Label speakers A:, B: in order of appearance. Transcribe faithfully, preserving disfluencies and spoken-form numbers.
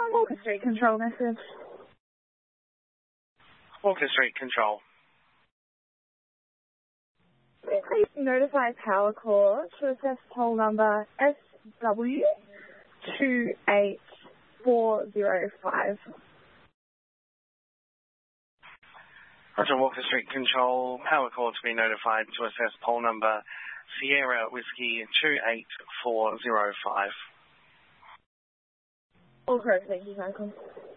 A: on Walker Street Control message.
B: Walker Street Control.
A: Please notify Power Corps to assess toll number S W two eight four zero five.
B: Roger, Walker Street Control. Power Corps to be notified to assess poll number Sierra Whiskey two eight four zero five.
A: All correct, thank you, Michael.